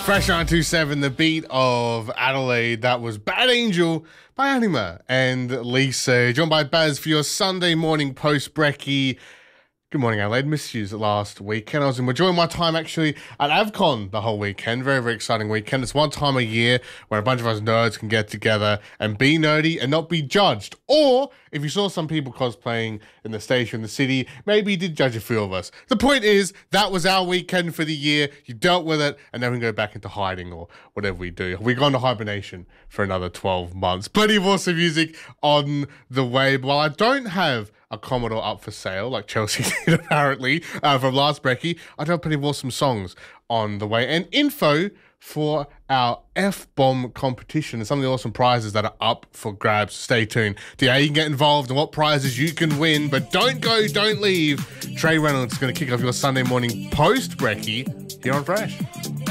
Fresh 927, the beat of Adelaide. That was Bad Angel by Anima and Lisa. Joined by Baz for your Sunday morning post-brekkie. Good morning, Adelaide. Missed you last weekend. I was enjoying my time actually at AVCon the whole weekend. Very, very exciting weekend. It's one time a year where a bunch of us nerds can get together and be nerdy and not be judged. Or if you saw some people cosplaying in the station, in the city, maybe you did judge a few of us. The point is, that was our weekend for the year. You dealt with it, and then we can go back into hiding or whatever we do. We go into hibernation for another 12 months. Plenty of awesome music on the way. But while I don't have a Commodore up for sale, like Chelsea did apparently, from last brekkie, I do have plenty of awesome songs on the way. And info for our F-Bomb competition and some of the awesome prizes that are up for grabs. Stay tuned to how you can get involved and what prizes you can win. But don't go, don't leave. Trey Reynolds is going to kick off your Sunday morning post-brekkie here on Fresh.